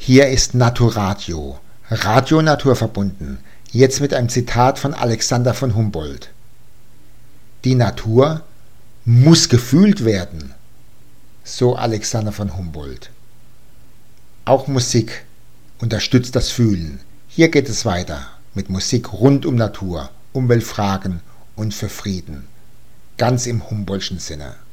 Hier ist Naturadio, Radio naturverbunden, jetzt mit einem Zitat von Alexander von Humboldt. Die Natur muss gefühlt werden, so Alexander von Humboldt. Auch Musik unterstützt das Fühlen. Hier geht es weiter mit Musik rund um Natur, Umweltfragen und für Frieden, ganz im Humboldtschen Sinne.